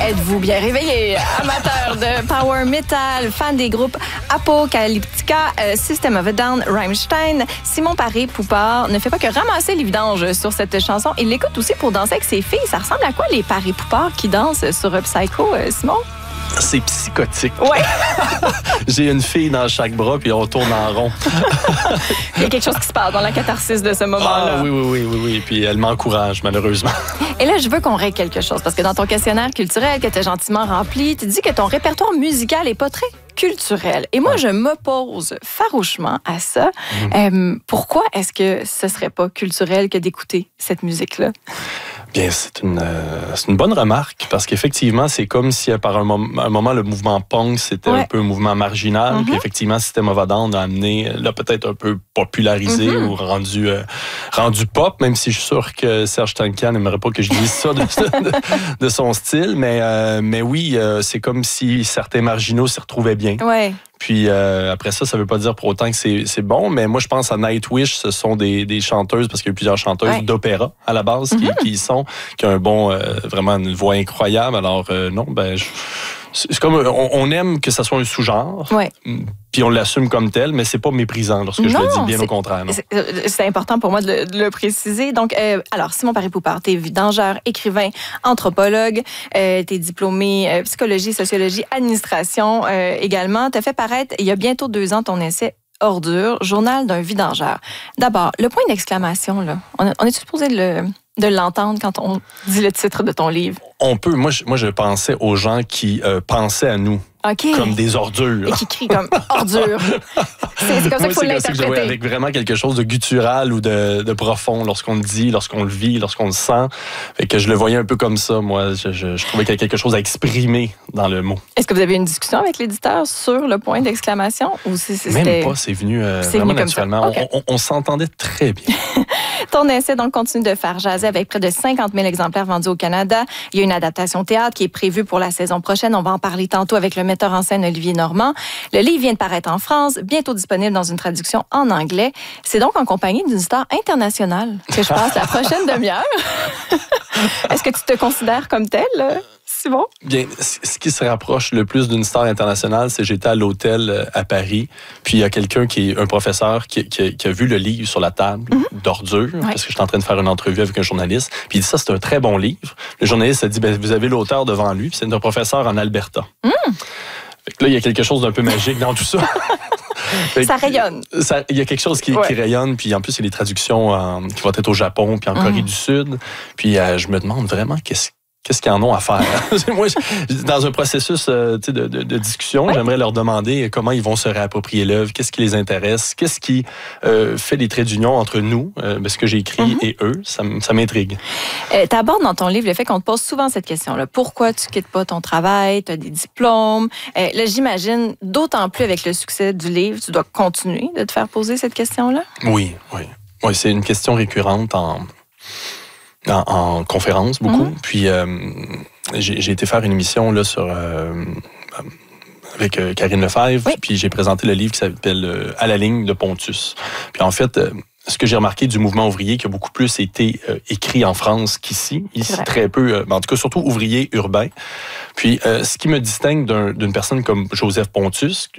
Êtes-vous bien réveillé? Amateur de power metal, fan des groupes Apocalyptica, System of a Down, Rammstein, Simon Paré-Poupard ne fait pas que ramasser les vidanges sur cette chanson. Il l'écoute aussi pour danser avec ses filles. Ça ressemble à quoi les Paré-Poupard qui dansent sur Psycho, Simon? C'est psychotique. Ouais. J'ai une fille dans chaque bras, puis on tourne en rond. Il y a quelque chose qui se passe dans la catharsis de ce moment-là. Ah, oui. Puis elle m'encourage, malheureusement. Et là, je veux qu'on règle quelque chose, parce que dans ton questionnaire culturel que tu as gentiment rempli, tu dis que ton répertoire musical est pas très culturel. Et moi, je m'oppose farouchement à ça. Pourquoi est-ce que ce serait pas culturel que d'écouter cette musique-là? Bien, c'est une bonne remarque, parce qu'effectivement, c'est comme si par un moment, le mouvement punk, c'était un peu un mouvement marginal, puis effectivement, System of a Down a amené, là, peut-être un peu popularisé ou rendu pop, même si je suis sûr que Serge Tankian n'aimerait pas que je dise ça de son style, mais oui, c'est comme si certains marginaux s'y retrouvaient bien. Ouais. Puis après ça veut pas dire pour autant que c'est bon, mais moi je pense à Nightwish, ce sont des chanteuses, parce qu'il y a plusieurs chanteuses d'opéra à la base qui ont un bon, vraiment une voix incroyable. Alors non, c'est comme on aime que ça soit un sous-genre, puis on l'assume comme tel, mais c'est pas méprisant lorsque je le dis, bien au contraire. Non. C'est important pour moi de le préciser. Donc, alors, Simon Paré-Poupard, t'es vidangeur, écrivain, anthropologue, t'es diplômé psychologie, sociologie, administration également. T'as fait paraître, il y a bientôt 2 ans, ton essai Ordure, journal d'un vidangeur. D'abord, le point d'exclamation, là, on est supposé de l'entendre quand on dit le titre de ton livre? On peut. Moi, je pensais aux gens qui pensaient à nous. Comme des ordures. Et qui crient comme ordures. C'est comme ça qu'il faut l'interpréter. Avec vraiment quelque chose de guttural ou de profond lorsqu'on le dit, lorsqu'on le vit, lorsqu'on le sent. Fait que je le voyais un peu comme ça, moi. Je trouvais qu'il y a quelque chose à exprimer dans le mot. Est-ce que vous avez eu une discussion avec l'éditeur sur le point d'exclamation? Ou Même pas, c'est venu vraiment naturellement. Okay. On s'entendait très bien. Ton essai donc continue de faire jaser avec près de 50 000 exemplaires vendus au Canada. Il y a une adaptation théâtre qui est prévue pour la saison prochaine. On va en parler tantôt avec le metteur en scène Olivier Normand. Le livre vient de paraître en France, bientôt disponible dans une traduction en anglais. C'est donc en compagnie d'une star internationale que je passe la prochaine demi-heure. Est-ce que tu te considères comme telle, Simon? Bien, ce qui se rapproche le plus d'une star internationale, c'est j'étais à l'hôtel à Paris, puis il y a quelqu'un qui est un professeur qui a vu le livre sur la table d'ordures, parce que j'étais en train de faire une entrevue avec un journaliste, puis il dit ça, c'est un très bon livre. Le journaliste a dit, vous avez l'auteur devant lui, puis c'est un professeur en Alberta. Fait que là, il y a quelque chose d'un peu magique dans tout ça. Ça rayonne. Il y a quelque chose qui rayonne, puis en plus, il y a des traductions qui vont être au Japon, puis en Corée du Sud. Puis je me demande vraiment qu'est-ce qu'ils en ont à faire. Moi, dans un processus de discussion, j'aimerais leur demander comment ils vont se réapproprier l'œuvre, qu'est-ce qui les intéresse, qu'est-ce qui fait des traits d'union entre nous, ce que j'ai écrit, et eux. Ça m'intrigue. Tu abordes dans ton livre le fait qu'on te pose souvent cette question-là. Pourquoi tu quittes pas ton travail? Tu as des diplômes. Là, j'imagine, d'autant plus avec le succès du livre, tu dois continuer de te faire poser cette question-là? Oui, c'est une question récurrente en conférence, beaucoup. Puis, j'ai été faire une émission là, avec Karine Lefebvre, puis j'ai présenté le livre qui s'appelle « À la ligne » de Pontus. Puis en fait, ce que j'ai remarqué du mouvement ouvrier, qui a beaucoup plus été écrit en France qu'ici. Ici, très peu, en tout cas, surtout ouvrier urbain. Puis, ce qui me distingue d'une personne comme Joseph Pontus,